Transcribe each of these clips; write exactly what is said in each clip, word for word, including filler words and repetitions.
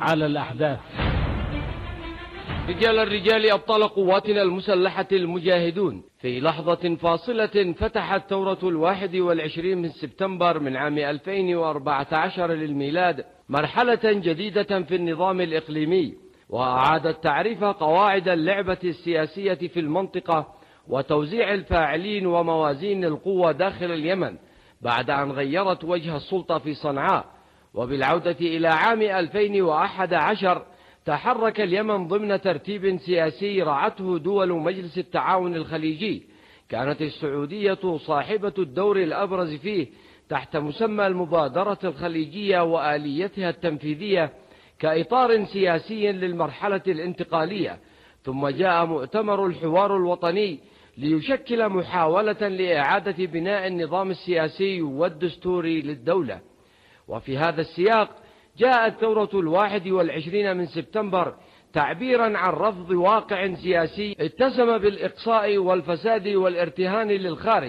على الأحداث. رجال الرجال أبطال قواتنا المسلحة المجاهدون، في لحظة فاصلة فتحت ثورة الواحد والعشرين من سبتمبر من عام ألفين وأربعة عشر للميلاد مرحلة جديدة في النظام الإقليمي، وأعادت تعريف قواعد اللعبة السياسية في المنطقة وتوزيع الفاعلين وموازين القوة داخل اليمن بعد أن غيرت وجه السلطة في صنعاء. وبالعودة إلى عام ألفين وأحد عشر تحرك اليمن ضمن ترتيب سياسي رعته دول مجلس التعاون الخليجي، كانت السعودية صاحبة الدور الأبرز فيه تحت مسمى المبادرة الخليجية وآليتها التنفيذية كإطار سياسي للمرحلة الانتقالية. ثم جاء مؤتمر الحوار الوطني ليشكل محاولة لإعادة بناء النظام السياسي والدستوري للدولة. وفي هذا السياق جاءت ثورة الواحد والعشرين من سبتمبر تعبيرا عن رفض واقع سياسي اتسم بالإقصاء والفساد والارتهان للخارج،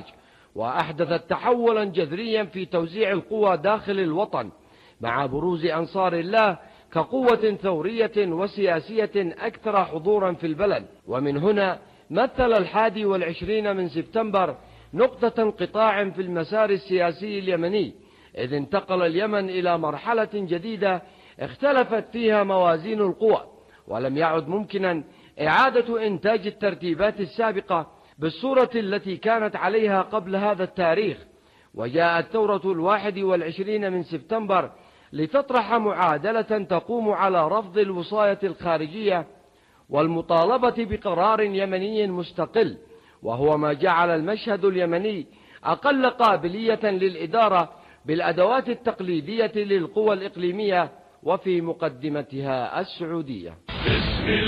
وأحدثت تحولا جذريا في توزيع القوى داخل الوطن مع بروز أنصار الله كقوة ثورية وسياسية أكثر حضورا في البلد. ومن هنا مثل الحادي والعشرين من سبتمبر نقطة انقطاع في المسار السياسي اليمني، إذ انتقل اليمن إلى مرحلة جديدة اختلفت فيها موازين القوى، ولم يعد ممكنا إعادة إنتاج الترتيبات السابقة بالصورة التي كانت عليها قبل هذا التاريخ. وجاءت ثورة الواحد والعشرين من سبتمبر لتطرح معادلة تقوم على رفض الوصاية الخارجية والمطالبة بقرار يمني مستقل، وهو ما جعل المشهد اليمني أقل قابلية للإدارة بالأدوات التقليدية للقوى الإقليمية وفي مقدمتها السعودية.